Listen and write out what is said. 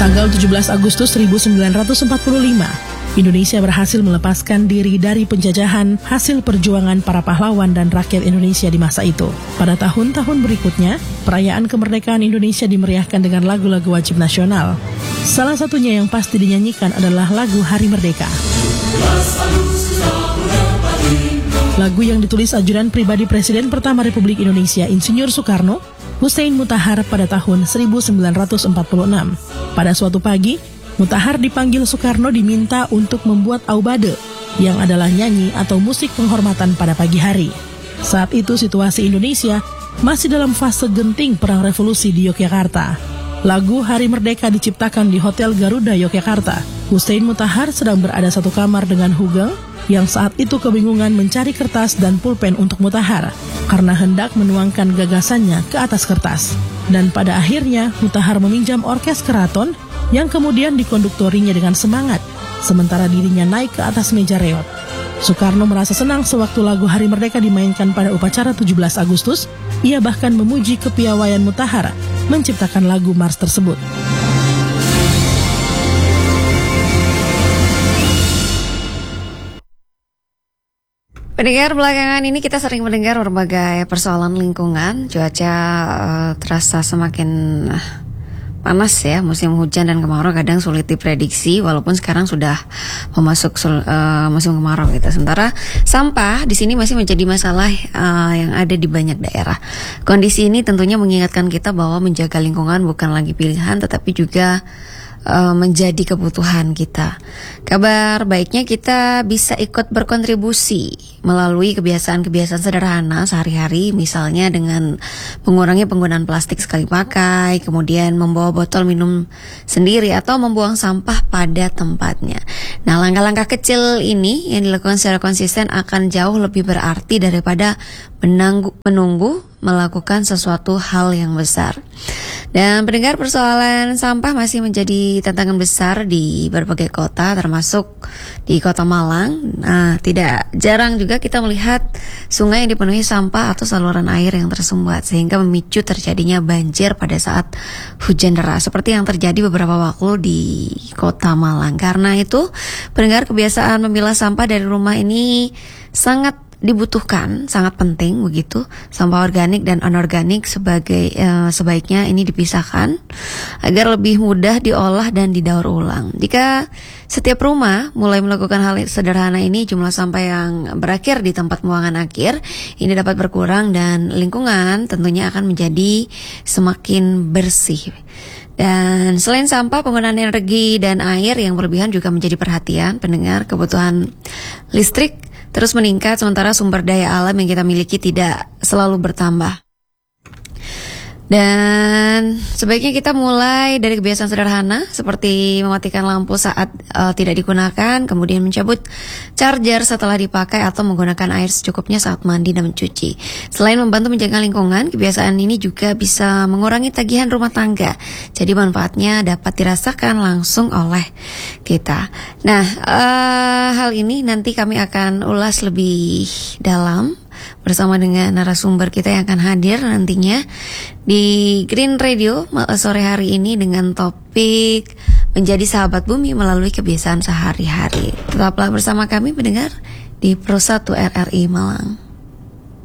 Tanggal 17 Agustus 1945, Indonesia berhasil melepaskan diri dari penjajahan hasil perjuangan para pahlawan dan rakyat Indonesia di masa itu. Pada tahun-tahun berikutnya, perayaan kemerdekaan Indonesia dimeriahkan dengan lagu-lagu wajib nasional. Salah satunya yang pasti dinyanyikan adalah lagu Hari Merdeka. Lagu yang ditulis ajudan pribadi Presiden pertama Republik Indonesia, Insinyur Soekarno, Hussein Mutahar pada tahun 1946. Pada suatu pagi, Mutahar dipanggil Soekarno diminta untuk membuat aubade, yang adalah nyanyi atau musik penghormatan pada pagi hari. Saat itu situasi Indonesia masih dalam fase genting perang revolusi di Yogyakarta. Lagu Hari Merdeka diciptakan di Hotel Garuda, Yogyakarta. Hussein Mutahar sedang berada satu kamar dengan Hugeng, yang saat itu kebingungan mencari kertas dan pulpen untuk Mutahar karena hendak menuangkan gagasannya ke atas kertas. Dan pada akhirnya Mutahar meminjam orkes keraton yang kemudian dikonduktorinya dengan semangat, sementara dirinya naik ke atas meja reot. Soekarno merasa senang sewaktu lagu Hari Merdeka dimainkan pada upacara 17 Agustus. Ia bahkan memuji kepiawaian Mutahar menciptakan lagu Mars tersebut. Pendengar, belakangan ini kita sering mendengar berbagai persoalan lingkungan. Cuaca terasa semakin panas ya, musim hujan dan kemarau kadang sulit diprediksi walaupun sekarang sudah memasuk musim kemarau gitu. Sementara sampah di sini masih menjadi masalah yang ada di banyak daerah. Kondisi ini tentunya mengingatkan kita bahwa menjaga lingkungan bukan lagi pilihan tetapi juga menjadi kebutuhan kita. Kabar baiknya kita bisa ikut berkontribusi melalui kebiasaan-kebiasaan sederhana sehari-hari, misalnya dengan mengurangi penggunaan plastik sekali pakai, kemudian membawa botol minum sendiri atau membuang sampah pada tempatnya. Nah, langkah-langkah kecil ini yang dilakukan secara konsisten akan jauh lebih berarti daripada menunggu melakukan sesuatu hal yang besar. Dan pendengar, persoalan sampah masih menjadi tantangan besar di berbagai kota, termasuk di Kota Malang. Nah, tidak jarang juga kita melihat sungai yang dipenuhi sampah atau saluran air yang tersumbat, sehingga memicu terjadinya banjir pada saat hujan deras, seperti yang terjadi beberapa waktu di Kota Malang. Karena itu, pendengar, kebiasaan memilah sampah dari rumah ini sangat dibutuhkan, sangat penting begitu. Sampah organik dan anorganik sebaiknya ini dipisahkan agar lebih mudah diolah dan didaur ulang. Jika setiap rumah mulai melakukan hal sederhana ini, jumlah sampah yang berakhir di tempat pembuangan akhir ini dapat berkurang dan lingkungan tentunya akan menjadi semakin bersih. Dan selain sampah, penggunaan energi dan air yang berlebihan juga menjadi perhatian. Pendengar, kebutuhan listrik terus meningkat sementara sumber daya alam yang kita miliki tidak selalu bertambah. Dan sebaiknya kita mulai dari kebiasaan sederhana seperti mematikan lampu saat tidak digunakan, kemudian mencabut charger setelah dipakai atau menggunakan air secukupnya saat mandi dan mencuci. Selain membantu menjaga lingkungan, kebiasaan ini juga bisa mengurangi tagihan rumah tangga. Jadi manfaatnya dapat dirasakan langsung oleh kita. Nah, hal ini nanti kami akan ulas lebih dalam bersama dengan narasumber kita yang akan hadir nantinya di Green Radio sore hari ini dengan topik menjadi sahabat bumi melalui kebiasaan sehari-hari. Tetaplah bersama kami pendengar di Pro 1 RRI Malang.